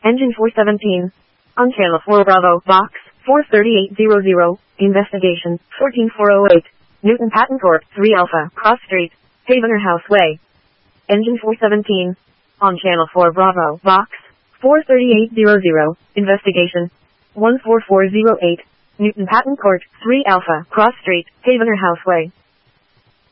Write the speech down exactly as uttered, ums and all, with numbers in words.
Engine four seventeen. On Channel four Bravo, Box four thirty-eight hundred. Investigation fourteen four oh eight. Newton Patent Corp, three Alpha, Cross Street, Havener House Way. Engine four seventeen. On Channel four Bravo, Box four thirty-eight hundred. Investigation one four four oh eight. Newton Patent Court, three Alpha, Cross Street, Havener House Way.